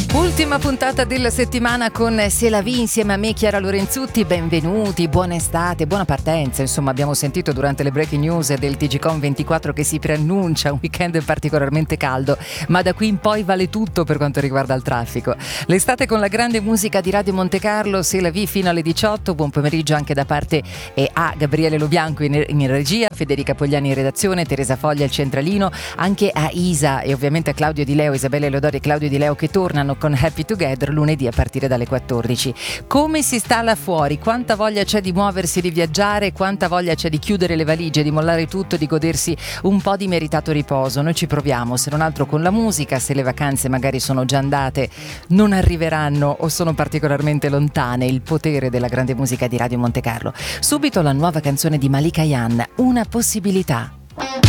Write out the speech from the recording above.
Ultima puntata della settimana con C'est la vie insieme a me, Chiara Lorenzutti. Benvenuti, buona estate, buona partenza. Insomma, abbiamo sentito durante le breaking news del TGCon 24 che si preannuncia un weekend particolarmente caldo, ma da qui in poi vale tutto per quanto riguarda il traffico. L'estate con la grande musica di Radio Monte Carlo, C'est la vie fino alle 18. Buon pomeriggio anche da parte a Gabriele Lobianco in regia, Federica Pogliani in redazione, Teresa Foglia al centralino, anche a Isa e ovviamente a Claudio Di Leo, Isabella Eleodori e Claudio Di Leo che tornano con Happy Together lunedì a partire dalle 14. Come si sta là fuori? Quanta voglia c'è di muoversi, di viaggiare? Quanta voglia c'è di chiudere le valigie, di mollare tutto, di godersi un po' di meritato riposo? Noi ci proviamo, se non altro con la musica. Se le vacanze magari sono già andate, non arriveranno o sono particolarmente lontane, il potere della grande musica di Radio Monte Carlo. Subito la nuova canzone di Malika Yan, Una possibilità.